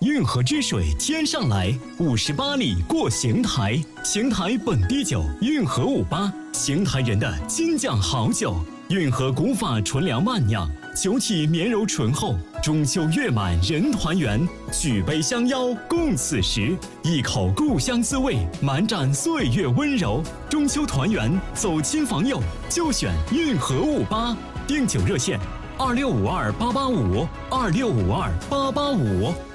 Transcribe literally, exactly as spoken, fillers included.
运河之水天上来，五十八里过邢台。邢台本地酒，运河五八，邢台人的金酱好酒。运河古法纯粮慢酿，酒体绵柔醇厚。中秋月满人团圆，举杯相邀共此时。一口故乡滋味，满盏岁月温柔。中秋团圆，走亲访友，就选运河五八。订酒热线：二六五二八八五，二六五二八八五。